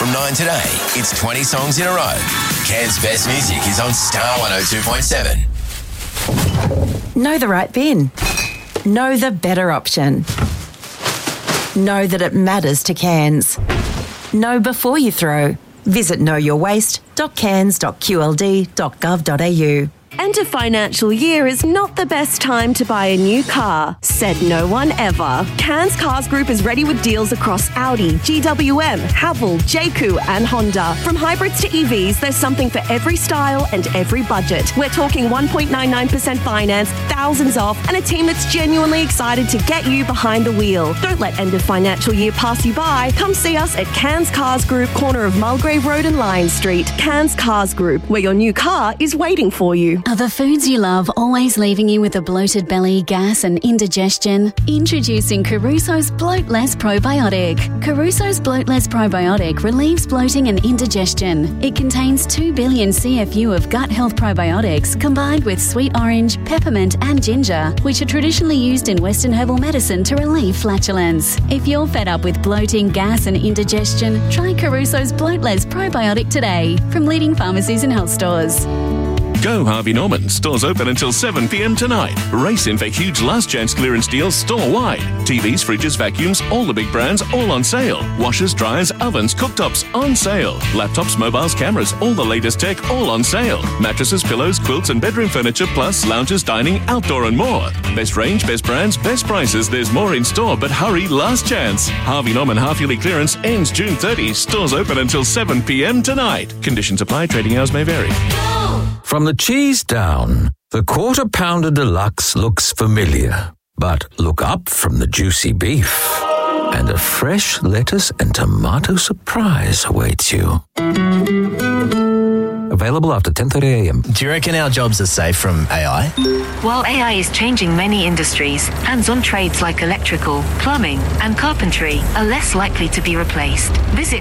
from 9 today. It's 20 songs in a row. Cairns' best music is on Star 102.7. Know the right bin. Know the better option. Know that it matters to Cairns. Know before you throw. Visit knowyourwaste.cairns.qld.gov.au. End of financial year is not the best time to buy a new car, said no one ever. Cairns Cars Group is ready with deals across Audi, GWM, Haval, Jayco and Honda. From hybrids to EVs, there's something for every style and every budget. We're talking 1.99% finance, thousands off, and a team that's genuinely excited to get you behind the wheel. Don't let end of financial year pass you by. Come see us at Cairns Cars Group, corner of Mulgrave Road and Lion Street. Cairns Cars Group, where your new car is waiting for you. Are the foods you love always leaving you with a bloated belly, gas and indigestion? Introducing Caruso's Bloat Less Probiotic. Caruso's Bloat Less Probiotic relieves bloating and indigestion. It contains 2 billion CFU of gut health probiotics combined with sweet orange, peppermint and ginger, which are traditionally used in Western herbal medicine to relieve flatulence. If you're fed up with bloating, gas and indigestion, try Caruso's Bloat Less Probiotic today from leading pharmacies and health stores. Go Harvey Norman. Stores open until 7 p.m. tonight. Race in for huge last chance clearance deals store-wide. TVs, fridges, vacuums, all the big brands, all on sale. Washers, dryers, ovens, cooktops, on sale. Laptops, mobiles, cameras, all the latest tech, all on sale. Mattresses, pillows, quilts and bedroom furniture, plus lounges, dining, outdoor and more. Best range, best brands, best prices. There's more in store, but hurry, last chance. Harvey Norman half-yearly clearance ends June 30. Stores open until 7 p.m. tonight. Conditions apply. Trading hours may vary. From the cheese down, the Quarter Pounder Deluxe looks familiar. But look up from the juicy beef, and a fresh lettuce and tomato surprise awaits you. Available after 10:30 a.m. Do you reckon our jobs are safe from AI? While AI is changing many industries, hands-on trades like electrical, plumbing and carpentry are less likely to be replaced. Visit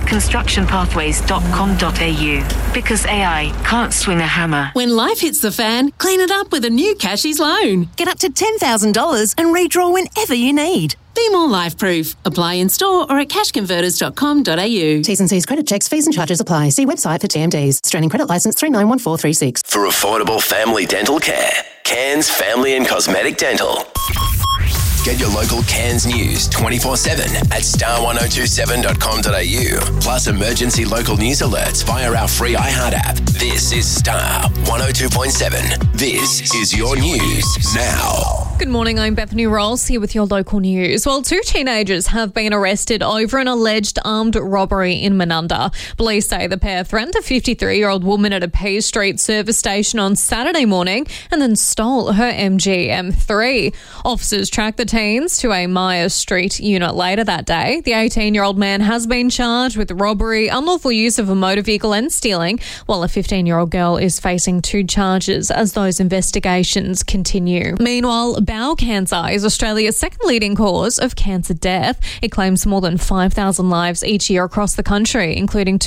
constructionpathways.com.au because AI can't swing a hammer. When life hits the fan, clean it up with a new Cashies loan. Get up to $10,000 and redraw whenever you need. Be more life-proof. Apply in store or at cashconverters.com.au. T's and C's credit checks, fees and charges apply. See website for TMDs. Australian Credit Licence 391436. For affordable family dental care, Cairns Family and Cosmetic Dental. Get your local Cairns news 24/7 at star1027.com.au. Plus emergency local news alerts via our free iHeart app. This is Star 102.7. This is your news now. Good morning, I'm Bethany Rolls here with your local news. Well, 2 teenagers have been arrested over an alleged armed robbery in Menunda. Police say the pair threatened a 53-year-old woman at a Pease Street service station on Saturday morning and then stole her MG M3. Officers tracked the teens to a Myers Street unit later that day. The 18-year-old man has been charged with robbery, unlawful use of a motor vehicle and stealing, while a 15-year-old girl is facing 2 charges as those investigations continue. Meanwhile, bowel cancer is Australia's second leading cause of cancer death. It claims more than 5,000 lives each year across the country, including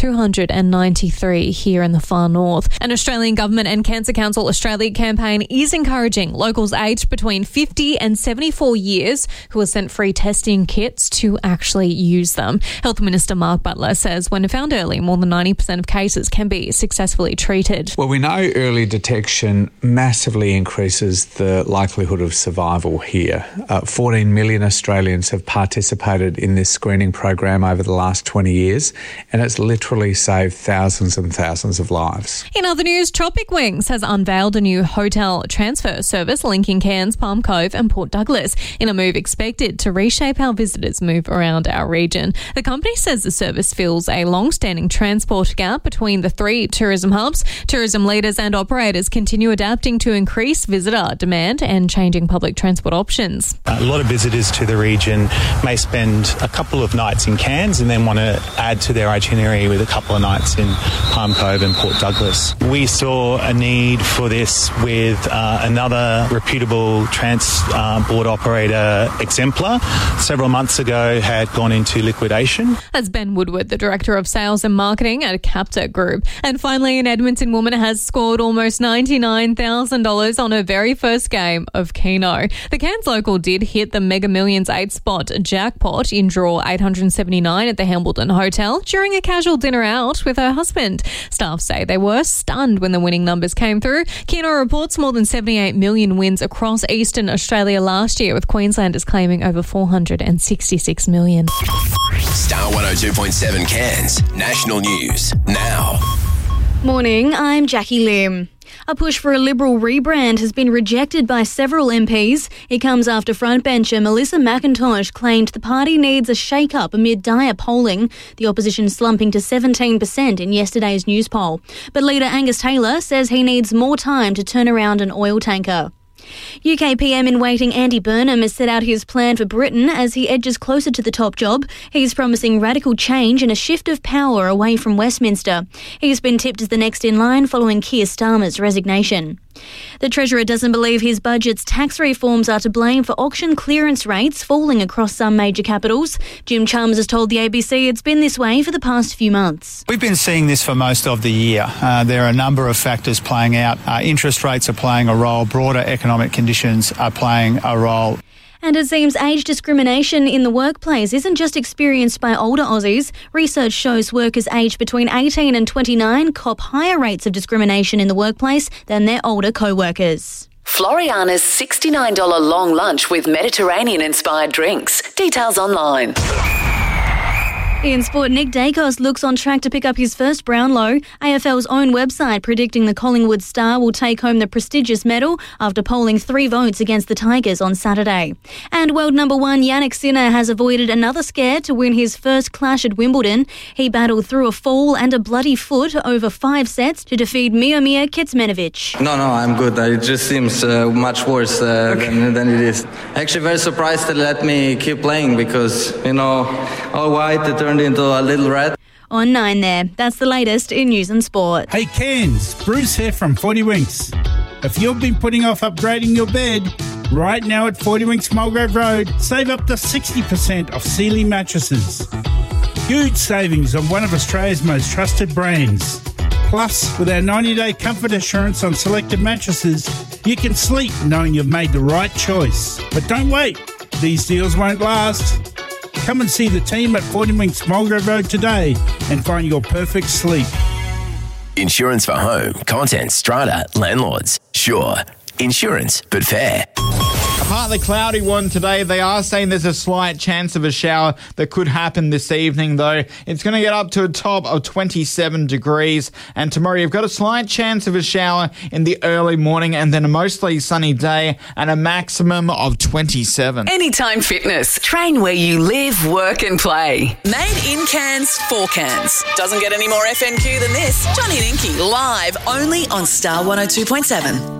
293 here in the far north. An Australian Government and Cancer Council Australia campaign is encouraging locals aged between 50 and 74 years who are sent free testing kits to actually use them. Health Minister Mark Butler says when found early, more than 90% of cases can be successfully treated. Well, we know early detection massively increases the likelihood of survival here. 14 million Australians have participated in this screening program over the last 20 years, and it's literally saved thousands and thousands of lives. In other news, Tropic Wings has unveiled a new hotel transfer service linking Cairns, Palm Cove and Port Douglas in a move expected to reshape how visitors move around our region. The company says the service fills a long-standing transport gap between the 3 tourism hubs. Tourism leaders and operators continue adapting to increase visitor demand and changing public transport options. A lot of visitors to the region may spend a couple of nights in Cairns and then want to add to their itinerary with a couple of nights in Palm Cove and Port Douglas. We saw a need for this with another reputable transport operator, Exemplar, several months ago had gone into liquidation. That's Ben Woodward, the Director of Sales and Marketing at Capta Group. And finally, an Edmonton woman has scored almost $99,000 on her very first game of Keno. know. The Cairns local did hit the Mega Millions 8-spot jackpot in draw 879 at the Hambleton Hotel during a casual dinner out with her husband. Staff say they were stunned when the winning numbers came through. Keno reports more than 78 million wins across eastern Australia last year, with Queenslanders claiming over 466 million. Star 102.7 Cairns National News now. Morning, I'm Jackie Lim. A push for a Liberal rebrand has been rejected by several MPs. It comes after frontbencher Melissa McIntosh claimed the party needs a shake-up amid dire polling, the opposition slumping to 17% in yesterday's news poll. But leader Angus Taylor says he needs more time to turn around an oil tanker. UK PM-in-waiting Andy Burnham has set out his plan for Britain as he edges closer to the top job. He's promising radical change and a shift of power away from Westminster. He's been tipped as the next in line following Keir Starmer's resignation. The Treasurer doesn't believe his budget's tax reforms are to blame for auction clearance rates falling across some major capitals. Jim Chums has told the ABC it's been this way for the past few months. We've been seeing this for most of the year. There are a number of factors playing out. Interest rates are playing a role. Broader economic conditions are playing a role. And it seems age discrimination in the workplace isn't just experienced by older Aussies. Research shows workers aged between 18 and 29 cop higher rates of discrimination in the workplace than their older co-workers. Floriana's $69 long lunch with Mediterranean-inspired drinks. Details online. In sport, Nick Dacos looks on track to pick up his first Brownlow. AFL's own website predicting the Collingwood star will take home the prestigious medal after polling 3 votes against the Tigers on Saturday. And world number 1 Jannik Sinner has avoided another scare to win his first clash at Wimbledon. He battled through a fall and a bloody foot over 5 sets to defeat Miomir Kecmanovic. No, I'm good. It just seems much worse than it is. Actually, very surprised they let me keep playing because, all white, it turned into a little red. On 9 there. That's the latest in news and sport. Hey Cairns, Bruce here from 40 Winks. If you've been putting off upgrading your bed, right now at 40 Winks Mulgrave Road, save up to 60% off Sealy mattresses. Huge savings on one of Australia's most trusted brands. Plus, with our 90-day comfort assurance on selected mattresses, you can sleep knowing you've made the right choice. But don't wait. These deals won't last. Come and see the team at 40 Winks Mulgrave Road today and find your perfect sleep. Insurance for home, contents, strata, landlords. Sure, insurance, but fair. A partly cloudy one today. They are saying there's a slight chance of a shower that could happen this evening, though. It's going to get up to a top of 27 degrees. And tomorrow you've got a slight chance of a shower in the early morning and then a mostly sunny day and a maximum of 27. Anytime Fitness. Train where you live, work and play. Made in Cairns for Cairns. Doesn't get any more FNQ than this. Johnny and Inky live only on Star 102.7.